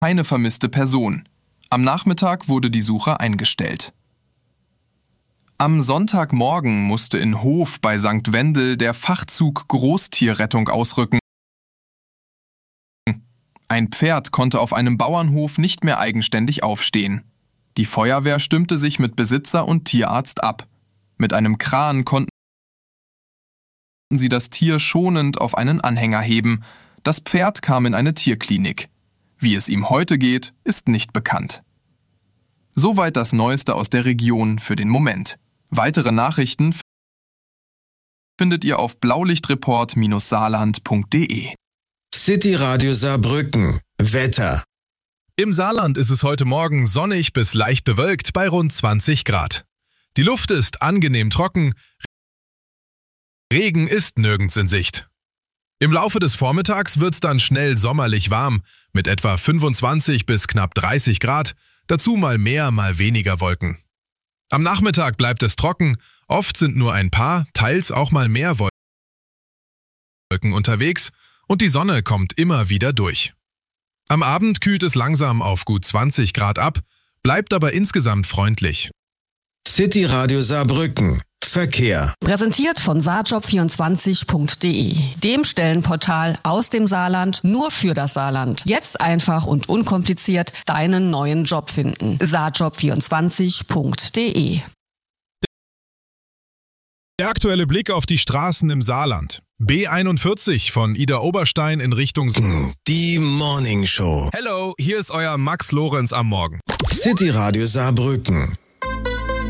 keine vermisste Person. Am Nachmittag wurde die Suche eingestellt. Am Sonntagmorgen musste in Hof bei St. Wendel der Fachzug Großtierrettung ausrücken. Ein Pferd konnte auf einem Bauernhof nicht mehr eigenständig aufstehen. Die Feuerwehr stimmte sich mit Besitzer und Tierarzt ab. Mit einem Kran konnten sie das Tier schonend auf einen Anhänger heben. Das Pferd kam in eine Tierklinik. Wie es ihm heute geht, ist nicht bekannt. Soweit das Neueste aus der Region für den Moment. Weitere Nachrichten findet ihr auf blaulichtreport-saarland.de. City Radio Saarbrücken. Wetter. Im Saarland ist es heute Morgen sonnig bis leicht bewölkt bei rund 20 Grad. Die Luft ist angenehm trocken, Regen ist nirgends in Sicht. Im Laufe des Vormittags wird es dann schnell sommerlich warm, mit etwa 25 bis knapp 30 Grad, dazu mal mehr, mal weniger Wolken. Am Nachmittag bleibt es trocken, oft sind nur ein paar, teils auch mal mehr Wolken unterwegs und die Sonne kommt immer wieder durch. Am Abend kühlt es langsam auf gut 20 Grad ab, bleibt aber insgesamt freundlich. City Radio Saarbrücken. Verkehr. Präsentiert von saarjob24.de, dem Stellenportal aus dem Saarland nur für das Saarland. Jetzt einfach und unkompliziert deinen neuen Job finden. saarjob24.de. Der aktuelle Blick auf die Straßen im Saarland. B41 von Ida Oberstein in Richtung... Die Morning Show. Hello, hier ist euer Max Lorenz am Morgen. City Radio Saarbrücken.